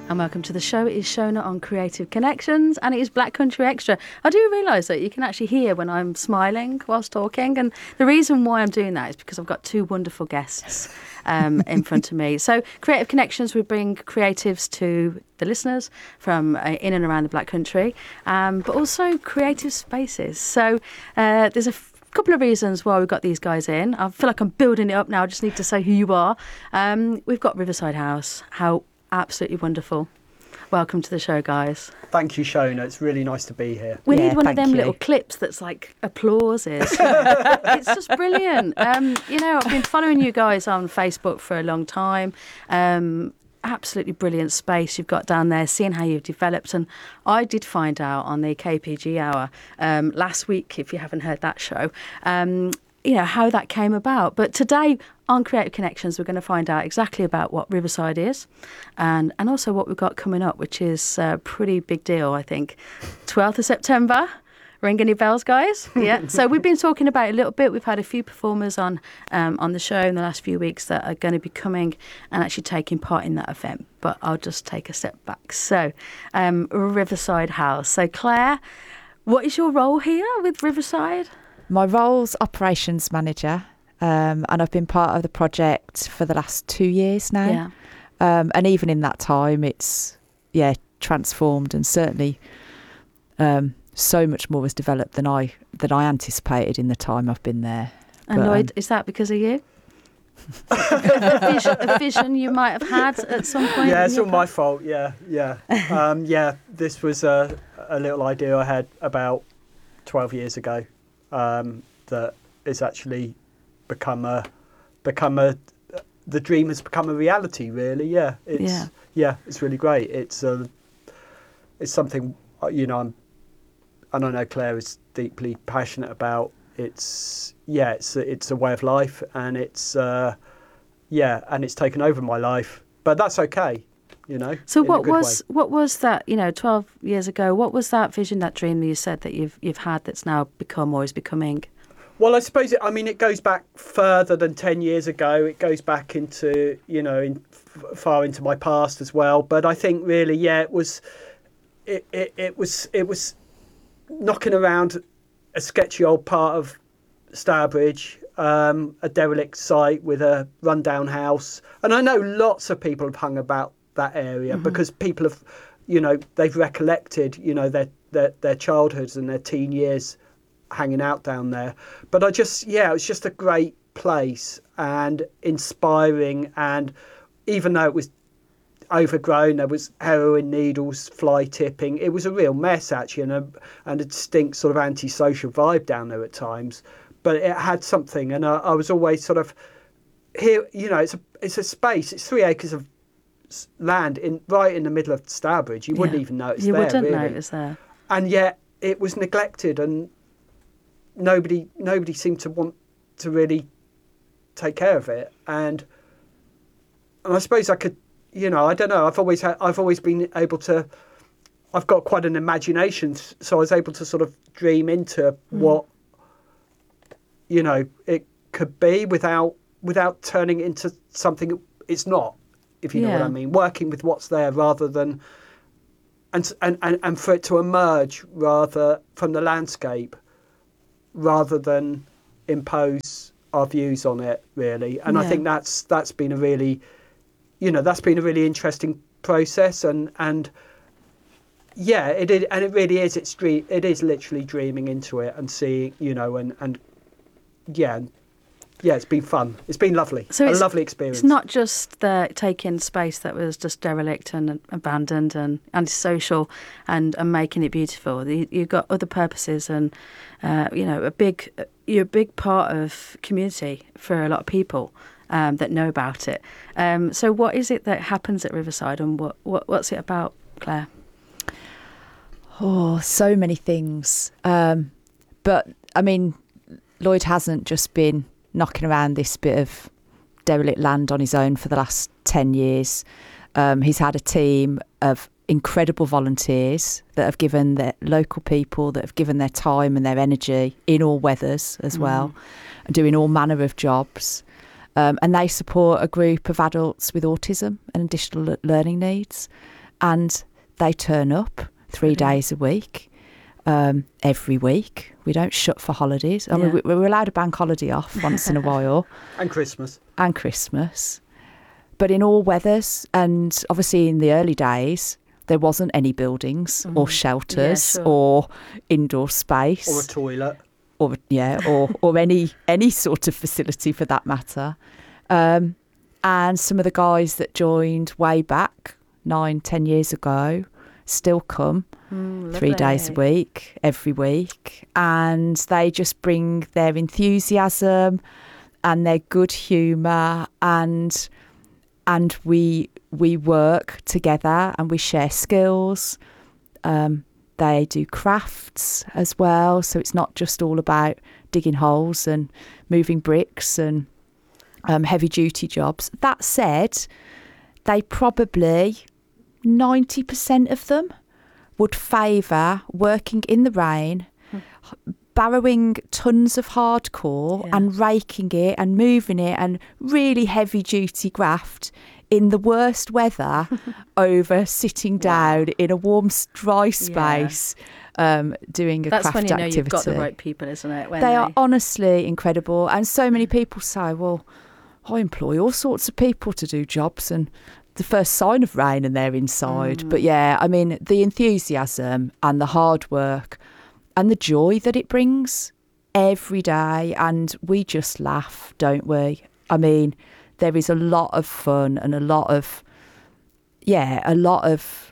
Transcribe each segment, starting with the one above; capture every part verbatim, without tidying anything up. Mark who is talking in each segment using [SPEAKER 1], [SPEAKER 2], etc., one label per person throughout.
[SPEAKER 1] And welcome to the show. It is Shona on Creative Connections, and it is Black Country Extra. I do realise that you can actually hear when I'm smiling whilst talking, and the reason why I'm doing that is because I've got two wonderful guests um, in front of me. So Creative Connections, we bring creatives to the listeners from uh, in and around the Black Country, um, but also creative spaces. So uh, there's a f- couple of reasons why we've got these guys in. I feel like I'm building it up now. I just need to say who you are. Um, we've got Riverside House. How absolutely wonderful. Welcome to the show, guys.
[SPEAKER 2] Thank you, Shona. It's really nice to be here.
[SPEAKER 1] We
[SPEAKER 3] yeah,
[SPEAKER 1] need one of them
[SPEAKER 3] you.
[SPEAKER 1] little clips that's like applauses. It's just brilliant. Um, you know, I've been following you guys on Facebook for a long time. Um, absolutely brilliant space you've got down there, seeing how you've developed. And I did find out on the K P G Hour um, last week, if you haven't heard that show, um, you know, how that came about. But today on Creative Connections, we're going to find out exactly about what Riverside is and, and also what we've got coming up, which is a pretty big deal, I think. twelfth of September. Ring any bells, guys? Yeah. So we've been talking about it a little bit. We've had a few performers on um, on the show in the last few weeks that are going to be coming and actually taking part in that event. But I'll just take a step back. So um, Riverside House. So Claire, what is your role here with Riverside?
[SPEAKER 3] My role's operations manager, um, and I've been part of the project for the last two years now.
[SPEAKER 1] Yeah.
[SPEAKER 3] Um, and even in that time, it's, yeah, transformed, and certainly um, so much more has developed than I than I anticipated in the time I've been there.
[SPEAKER 1] And
[SPEAKER 3] but,
[SPEAKER 1] Lloyd,
[SPEAKER 3] um,
[SPEAKER 1] is that because of you? a, vision, a vision you might have had at some point?
[SPEAKER 2] Yeah, it's
[SPEAKER 1] in
[SPEAKER 2] all
[SPEAKER 1] your
[SPEAKER 2] my
[SPEAKER 1] life?
[SPEAKER 2] fault. Yeah, yeah. Um, yeah, this was a, a little idea I had about twelve years ago um, that it's actually become a, become a, the dream has become a reality, really. Yeah, it's,
[SPEAKER 1] Yeah.
[SPEAKER 2] yeah, it's really great. It's a, it's something, uh, you know, I'm, and I know Claire is deeply passionate about. It's, yeah, it's a, it's a way of life, and it's, uh, yeah, and it's taken over my life, but that's okay, you know.
[SPEAKER 1] So
[SPEAKER 2] in a
[SPEAKER 1] what
[SPEAKER 2] good
[SPEAKER 1] was
[SPEAKER 2] way.
[SPEAKER 1] what was that, you know, twelve years ago, what was that vision, that dream that you said that you've you've had that's now become or is becoming?
[SPEAKER 2] Well, I suppose, it, I mean, it goes back further than ten years ago. It goes back into, you know, in, f- far into my past as well. But I think really, yeah, it was, it, it, it was, it was knocking around a sketchy old part of Stourbridge, um, a derelict site with a rundown house. And I know lots of people have hung about that area mm-hmm. because people have, you know, they've recollected, you know, their, their, their childhoods and their teen years hanging out down there. But I just, yeah, it was just a great place and inspiring. And even though it was overgrown, there was heroin needles, fly tipping. It was a real mess, actually, and a, and a distinct sort of antisocial vibe down there at times. But it had something, and I, I was always sort of here. You know, it's a it's a space. It's three acres of land in right in the middle of Stourbridge. You wouldn't
[SPEAKER 1] Yeah.
[SPEAKER 2] even notice
[SPEAKER 1] You
[SPEAKER 2] there,
[SPEAKER 1] wouldn't
[SPEAKER 2] really.
[SPEAKER 1] notice there.
[SPEAKER 2] And yet it was neglected, and nobody nobody seemed to want to really take care of it. And and I suppose I could, you know, I don't know. I've always had, I've always been able to. I've got quite an imagination, so I was able to sort of dream into mm. what, you know, it could be without without turning it into something it's not. If you know
[SPEAKER 1] Yeah.
[SPEAKER 2] what I mean, working with what's there rather than, and and and and for it to emerge rather from the landscape, rather than impose our views on it, really. And
[SPEAKER 1] Yeah.
[SPEAKER 2] I think that's that's been a really, you know, that's been a really interesting process, and and yeah, it is, and it really is. It's dream. It is literally dreaming into it and seeing, you know, and and yeah, yeah. It's been fun. It's been lovely.
[SPEAKER 1] So
[SPEAKER 2] a
[SPEAKER 1] it's,
[SPEAKER 2] lovely experience.
[SPEAKER 1] It's not just the taking space that was just derelict and abandoned and antisocial and, and making it beautiful. You, you've got other purposes, and uh, you know, a big you're a big part of community for a lot of people um, that know about it. Um, so, what is it that happens at Riverside, and what, what what's it about, Claire?
[SPEAKER 3] Oh, so many things. Um, but I mean, Lloyd hasn't just been knocking around this bit of derelict land on his own for the last ten years. Um, he's had a team of incredible volunteers that have given their local people, that have given their time and their energy in all weathers as well,
[SPEAKER 1] Mm.
[SPEAKER 3] doing all manner of jobs. Um, and they support a group of adults with autism and additional le- learning needs. and they turn up three days a week, um, every week. We don't shut for holidays. I
[SPEAKER 1] Yeah.
[SPEAKER 3] mean, we- we're allowed a bank holiday off once in a while,
[SPEAKER 2] And Christmas.
[SPEAKER 3] and Christmas. But in all weathers, and obviously in the early days, there wasn't any buildings or shelters
[SPEAKER 1] Yeah, sure.
[SPEAKER 3] or indoor space.
[SPEAKER 2] Or a toilet.
[SPEAKER 3] or yeah, or or any any sort of facility for that matter. Um, and some of the guys that joined way back nine, ten years ago still come
[SPEAKER 1] Mm,
[SPEAKER 3] three days a
[SPEAKER 1] lovely.
[SPEAKER 3] week, every week, and they just bring their enthusiasm and their good humour, and and we we work together and we share skills. Um, They do crafts as well, so it's not just all about digging holes and moving bricks and um, heavy duty jobs. That said, they probably, ninety percent of them would favour working in the rain, barrowing tons of hardcore
[SPEAKER 1] Yeah.
[SPEAKER 3] and raking it and moving it and really heavy duty graft in the worst weather over sitting down in a warm, dry space, um, doing a
[SPEAKER 1] That's
[SPEAKER 3] craft
[SPEAKER 1] when you know
[SPEAKER 3] activity.
[SPEAKER 1] you've got the right people, isn't it? When
[SPEAKER 3] They are honestly incredible. And so many people say, well, I employ all sorts of people to do jobs, and the first sign of rain and they're inside.
[SPEAKER 1] Mm.
[SPEAKER 3] But yeah, I mean, the enthusiasm and the hard work and the joy that it brings every day. And we just laugh, don't we? I mean, there is a lot of fun and a lot of, yeah, a lot of,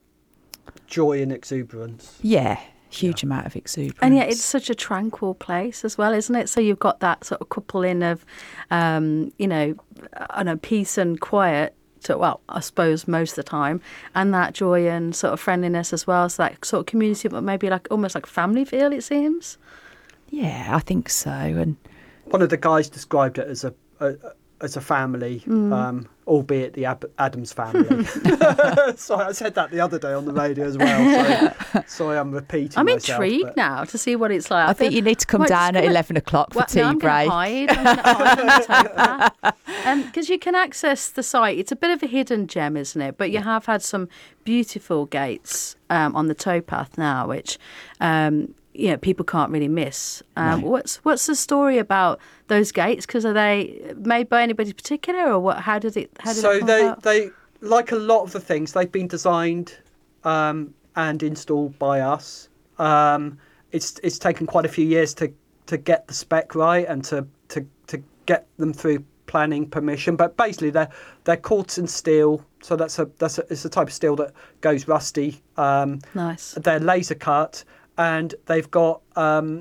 [SPEAKER 2] Joy and exuberance.
[SPEAKER 3] yeah, huge amount of exuberance.
[SPEAKER 1] And yet it's such a tranquil place as well, isn't it? So you've got that sort of couple in of, um, you know, I know, peace and quiet, to, well, I suppose most of the time, and that joy and sort of friendliness as well. So that sort of community, but maybe like almost like family feel, it seems.
[SPEAKER 3] Yeah, I think so. And
[SPEAKER 2] One of the guys described it as a, a as a family,
[SPEAKER 1] Mm.
[SPEAKER 2] um, albeit the Ab- Adams family. Sorry, I said that the other day on the radio as well. So, sorry, I'm repeating
[SPEAKER 1] I'm
[SPEAKER 2] myself.
[SPEAKER 1] intrigued
[SPEAKER 2] but-
[SPEAKER 1] now to see what it's like.
[SPEAKER 3] I think you need to come
[SPEAKER 1] Well,
[SPEAKER 3] down
[SPEAKER 1] just
[SPEAKER 3] at
[SPEAKER 1] gonna-
[SPEAKER 3] eleven o'clock for
[SPEAKER 1] Well,
[SPEAKER 3] tea
[SPEAKER 1] no, I'm
[SPEAKER 3] break.
[SPEAKER 1] Going to hide. I'm going to hide on the towpath. Because you can access the site. It's a bit of a hidden gem, isn't it? But you have had some beautiful gates um, on the towpath now, which um, you know, people can't really miss. Um,
[SPEAKER 3] No.
[SPEAKER 1] What's what's the story about those gates? Because are they made by anybody particular, or what? How did it? How did
[SPEAKER 2] so
[SPEAKER 1] it come
[SPEAKER 2] they
[SPEAKER 1] about?
[SPEAKER 2] they like a lot of the things, they've been designed um, and installed by us. Um, it's it's taken quite a few years to to get the spec right and to to to get them through planning permission. But basically, they're they're quartz and steel. So that's a that's a, it's a type of steel that goes rusty. Um,
[SPEAKER 1] Nice.
[SPEAKER 2] They're laser cut, and they've got um,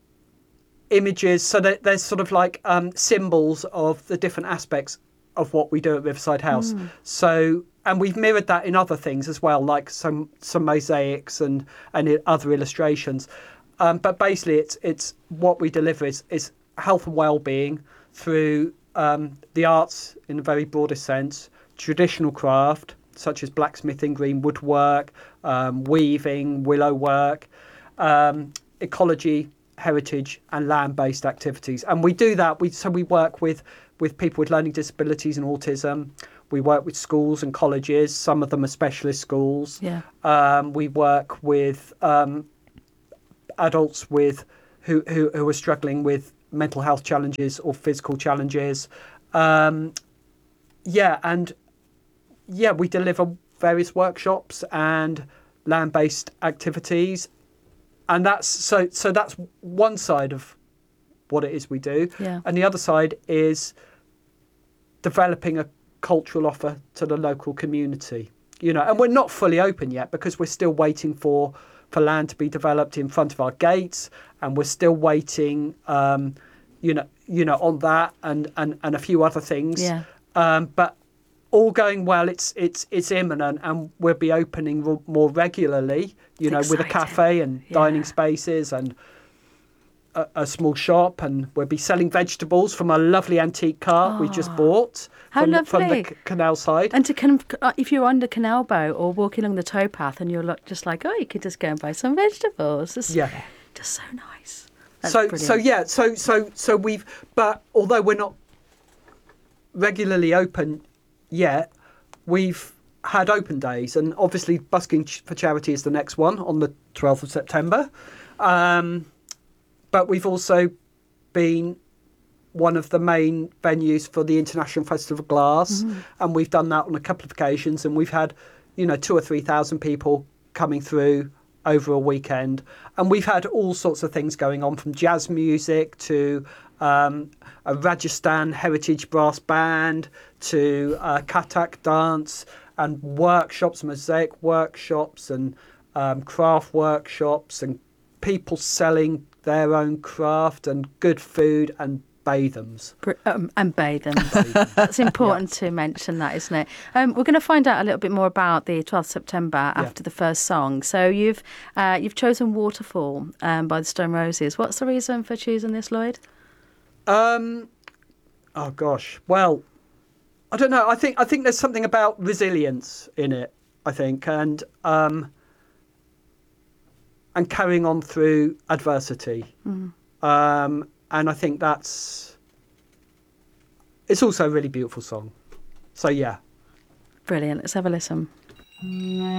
[SPEAKER 2] images. So that there's sort of like um, symbols of the different aspects of what we do at Riverside House. So, and we've mirrored that in other things as well, like some some mosaics and and i- other illustrations. Um, but basically, it's it's what we deliver is is health and well-being through um, the arts in the very broadest sense, traditional craft such as blacksmithing, green woodwork, um, weaving, willow work, um, ecology, heritage, and land-based activities. And we do that. We so we work with with people with learning disabilities and autism. We work with schools and colleges. Some of them are specialist schools.
[SPEAKER 1] Yeah.
[SPEAKER 2] Um, we work with um, adults with who, who who are struggling with mental health challenges or physical challenges. Um, yeah, and yeah, we deliver various workshops and land-based activities, and that's so so that's one side of what it is we do.
[SPEAKER 1] Yeah.
[SPEAKER 2] And the other side is developing a cultural offer to the local community. You know, and we're not fully open yet because we're still waiting for for land to be developed in front of our gates, and we're still waiting, um, you know, you know, on that and and and a few other things.
[SPEAKER 1] Yeah.
[SPEAKER 2] Um, but all going well, it's it's it's imminent, and we'll be opening ro- more regularly. You
[SPEAKER 1] It's
[SPEAKER 2] know, with a
[SPEAKER 1] exciting.
[SPEAKER 2] cafe and dining
[SPEAKER 1] Yeah.
[SPEAKER 2] spaces and a, a small shop, and we'll be selling vegetables from a lovely antique cart we just
[SPEAKER 1] Oh,
[SPEAKER 2] bought
[SPEAKER 1] how
[SPEAKER 2] from, the- from the
[SPEAKER 1] lovely.
[SPEAKER 2] c- canal side.
[SPEAKER 1] And to kind of, uh, if you're on the canal boat or walking along the towpath and you're look, just like, oh, you could just go and buy some vegetables. It's
[SPEAKER 2] Yeah.
[SPEAKER 1] just so nice. That's
[SPEAKER 2] so
[SPEAKER 1] brilliant.
[SPEAKER 2] so yeah so so so we've but although we're not regularly open yet, we've had open days, and obviously Busking for Charity is the next one on the twelfth of September. Um, but we've also been one of the main venues for the International Festival of Glass, mm. and we've done that on a couple of occasions, and we've had, you know, two or three thousand people coming through over a weekend, and we've had all sorts of things going on, from jazz music to um, a Rajasthan heritage brass band to uh, Kathak dance, and workshops, mosaic workshops, and um, craft workshops, and people selling their own craft, and good food, and bathums.
[SPEAKER 1] Um, and bathums. That's important yeah. to mention that, isn't it? Um, we're going to find out a little bit more about the twelfth of September after yeah. the first song. So you've uh, you've chosen Waterfall um, by the Stone Roses. What's the reason for choosing this, Lloyd?
[SPEAKER 2] Um, oh gosh, well, I don't know. I think I think there's something about resilience in it, I think, and um, and carrying on through adversity. Mm. Um, and I think that's, it's also a really beautiful song. So yeah.
[SPEAKER 1] Brilliant. Let's have a listen.